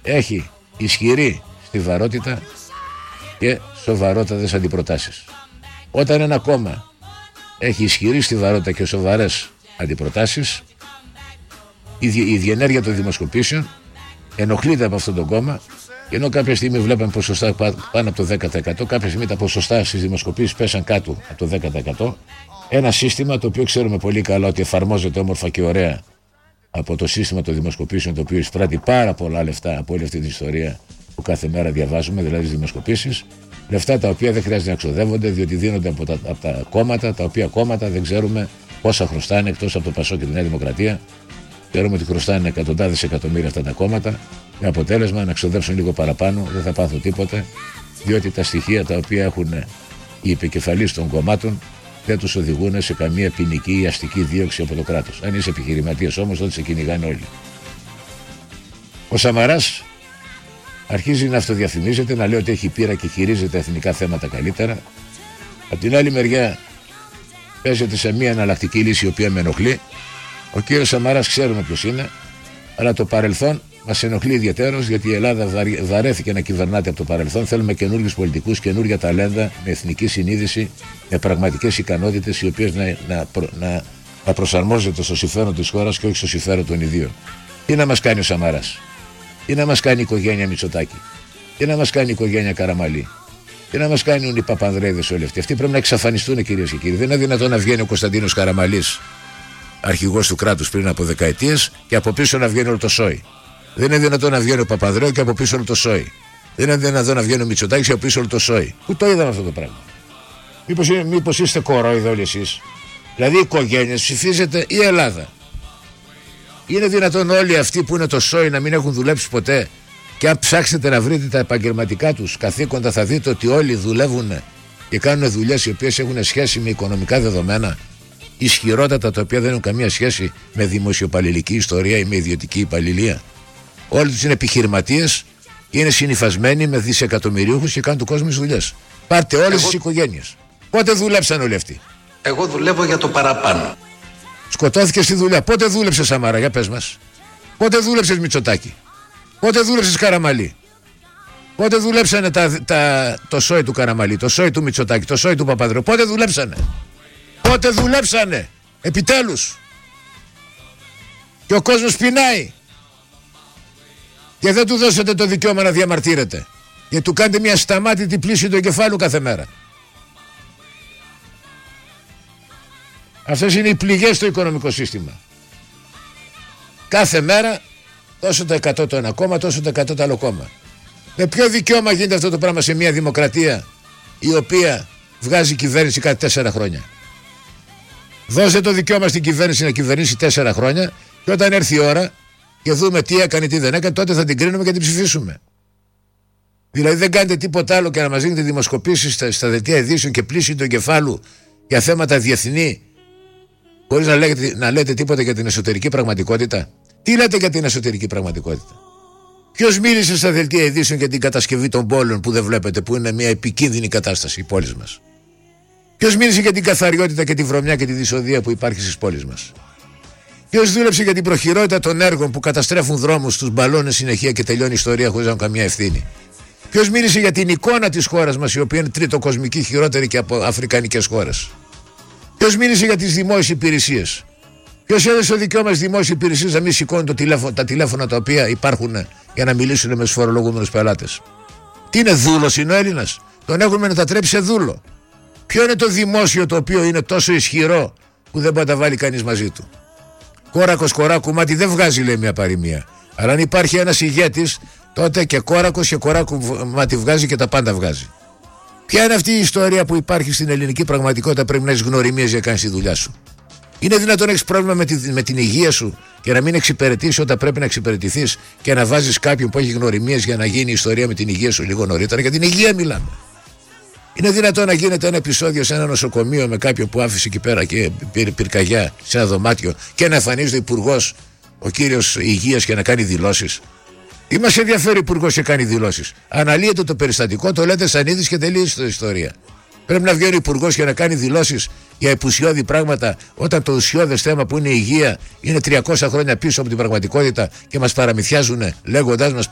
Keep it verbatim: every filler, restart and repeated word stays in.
έχει ισχυρή στιβαρότητα και σοβαρότατες αντιπροτάσεις. Όταν ένα κόμμα έχει ισχυρή στιβαρότητα και σοβαρές αντιπροτάσεις, η, η διενέργεια των δημοσκοπήσεων ενοχλείται από αυτό το κόμμα, και ενώ κάποια στιγμή βλέπαμε ποσοστά πάνω από το δέκα τοις εκατό, κάποια στιγμή τα ποσοστά στις δημοσκοπήσεις πέσαν κάτω από το δέκα τοις εκατό. Ένα σύστημα το οποίο ξέρουμε πολύ καλά ότι εφαρμόζεται όμορφα και ωραία από το σύστημα των δημοσκοπήσεων, το οποίο εισπράττει πάρα πολλά λεφτά από όλη αυτή την ιστορία που κάθε μέρα διαβάζουμε, δηλαδή τις δημοσκοπήσεις. Λεφτά τα οποία δεν χρειάζεται να εξοδεύονται, διότι δίνονται από τα, από τα κόμματα, τα οποία κόμματα δεν ξέρουμε πόσα χρωστάνε, εκτός από το Πασόκ και τη Νέα Δημοκρατία. Ξέρουμε ότι χρωστάνε εκατοντάδες εκατομμύρια αυτά τα κόμματα, με αποτέλεσμα να ξοδέψουν λίγο παραπάνω, δεν θα πάθω τίποτε, διότι τα στοιχεία τα οποία έχουν οι επικεφαλείς των κομμάτων δεν τους οδηγούν σε καμία ποινική ή αστική δίωξη από το κράτος. Αν είσαι επιχειρηματίας όμως, τότε σε κυνηγάνε όλοι. Ο Σαμαράς αρχίζει να αυτοδιαφημίζεται, να λέει ότι έχει πείρα και χειρίζεται εθνικά θέματα καλύτερα. Απ' την άλλη μεριά παίζεται σε μια εναλλακτική λύση η οποία με ενοχλεί. Ο κύριος Σαμαράς ξέρουμε ποιος είναι, αλλά το παρελθόν μας ενοχλεί ιδιαίτερως, γιατί η Ελλάδα βαρέθηκε να κυβερνάται από το παρελθόν. Θέλουμε καινούργιους πολιτικούς, καινούργια ταλέντα, με εθνική συνείδηση, με πραγματικές ικανότητες, οι οποίες να, να, να, να προσαρμόζεται στο συμφέρον της χώρας και όχι στο συμφέρον των ιδίων. Τι να μας κάνει ο Σαμαράς, τι να μας κάνει η οικογένεια Μητσοτάκη, τι να μας κάνει η οικογένεια Καραμαλή, τι να μας κάνουν οι Παπανδρέιδες όλοι αυτοί. Αυτοί πρέπει να εξαφανιστούν, κυρίες και κύριοι. Δεν είναι δυνατόν να βγαίνει ο Κωνσταντίνος Καραμαλής, αρχηγός του κράτους πριν από δεκαετίες, και από πίσω να βγαίνει όλο το σόι. Δεν είναι δυνατόν να βγαίνει ο Παπανδρέου και από πίσω όλο το σόι. Δεν είναι δυνατόν να βγαίνει ο Μητσοτάκης και από πίσω όλο το σόι. Πού το είδαμε αυτό το πράγμα? Μήπως, μήπως είστε κορόιδοι όλοι εσείς? Δηλαδή, οι οικογένειες ψηφίζετε η Ελλάδα. Είναι δυνατόν όλοι αυτοί που είναι το σόι να μην έχουν δουλέψει ποτέ? Και αν ψάξετε να βρείτε τα επαγγελματικά τους καθήκοντα, θα δείτε ότι όλοι δουλεύουν και κάνουν δουλειές οι οποίες έχουν σχέση με οικονομικά δεδομένα, ισχυρότατα, τα οποία δεν έχουν καμία σχέση με δημοσιοπαλληλική ιστορία ή με ιδιωτική υπαλληλία. Όλοι τους είναι επιχειρηματίες, είναι συνυφασμένοι με δισεκατομμυρίουχους και κάνουν του κόσμου τις δουλειές. Πάρτε όλες Εγώ... τις οικογένειες. Πότε δουλέψαν όλοι αυτοί? Εγώ δουλεύω για το παραπάνω. Σκοτώθηκε στη δουλειά. Πότε δούλεψες, Σαμάρα, για πες μας? Πότε δούλεψες, Μητσοτάκη? Πότε δούλεψες, Καραμαλή? Πότε δουλέψανε τα, τα, το σόι του Καραμαλή, το σόι του Μητσοτάκη, το σόι του Παπανδρέου? Πότε δουλέψανε? Πότε δουλέψανε? Επιτέλους. Και ο κόσμος πεινάει. Και δεν του δώσετε το δικαίωμα να διαμαρτύρεται, και του κάνετε μια σταμάτητη πλήση του εγκεφάλου κάθε μέρα. Αυτές είναι οι πληγές στο οικονομικό σύστημα. Κάθε μέρα τόσο το εκατό το ένα κόμμα, τόσο το εκατό το άλλο κόμμα. Με ποιο δικαίωμα γίνεται αυτό το πράγμα σε μια δημοκρατία η οποία βγάζει κυβέρνηση κάθε τέσσερα χρόνια? Δώστε το δικαίωμα στην κυβέρνηση να κυβερνήσει τέσσερα χρόνια, και όταν έρθει η ώρα και δούμε τι έκανε, τι δεν έκανε, τότε θα την κρίνουμε και την ψηφίσουμε. Δηλαδή δεν κάνετε τίποτα άλλο και να μας δίνετε δημοσκοπήσεις στα, στα δελτία ειδήσεων και πλήση του εγκεφάλου για θέματα διεθνή, χωρίς να λέτε, να λέτε τίποτα για την εσωτερική πραγματικότητα. Τι λέτε για την εσωτερική πραγματικότητα? Ποιος μίλησε στα δελτία ειδήσεων για την κατασκευή των πόλεων που δεν βλέπετε, που είναι μια επικίνδυνη κατάσταση οι πόλεις μας? Ποιος μίλησε για την καθαριότητα και τη βρωμιά και τη δυσοδεία που υπάρχει στις πόλεις μας? Ποιος δούλεψε για την προχειρότητα των έργων που καταστρέφουν δρόμους, τους μπαλώνε συνεχεία και τελειώνει η ιστορία χωρίς να έχουν καμία ευθύνη? Ποιος μίλησε για την εικόνα της χώρας μας, η οποία είναι τριτοκοσμική, χειρότερη και από αφρικανικές χώρες? Ποιος μίλησε για τις δημόσιες υπηρεσίες? Ποιος έδωσε το δικαίωμα στις δημόσιες υπηρεσίες να μην σηκώνουν το τηλέφωνο, τα τηλέφωνα τα οποία υπάρχουν για να μιλήσουν με τους φορολογούμενους πελάτες? Τι είναι, δούλος είναι ο Έλληνας? Τον έχουν μετατρέψει σε δούλο. Ποιο είναι το δημόσιο το οποίο είναι τόσο ισχυρό που δεν μπορεί να τα βάλει κανείς μαζί του? Κόρακος κοράκου μάτι δεν βγάζει, λέει μια παροιμία. Αλλά αν υπάρχει ένας ηγέτης, τότε και κόρακος και κοράκου μάτι βγάζει και τα πάντα βγάζει. Ποια είναι αυτή η ιστορία που υπάρχει στην ελληνική πραγματικότητα? Πρέπει να έχεις γνωριμίες για να κάνεις τη δουλειά σου. Είναι δυνατόν να έχεις πρόβλημα με, τη, με την υγεία σου και να μην εξυπηρετήσεις όταν πρέπει να εξυπηρετηθείς, και να βάζεις κάποιον που έχει γνωριμίες για να γίνει η ιστορία με την υγεία σου λίγο νωρίτερα? Για την υγεία μιλάμε. Είναι δυνατόν να γίνεται ένα επεισόδιο σε ένα νοσοκομείο με κάποιον που άφησε εκεί πέρα και πήρε πυρκαγιά σε ένα δωμάτιο, και να εμφανίζεται ο υπουργός, ο κύριος υγείας, και να κάνει δηλώσεις? Τι μας ενδιαφέρει ο υπουργός και κάνει δηλώσεις? Αναλύεται το περιστατικό, το λέτε σαν είδηση και τελείωσε η ιστορία. Πρέπει να βγαίνει ο υπουργός και να κάνει δηλώσεις για επουσιώδη πράγματα, όταν το ουσιώδες θέμα που είναι η υγεία είναι τριακόσια χρόνια πίσω από την πραγματικότητα και μας παραμυθιάζουν λέγοντάς μας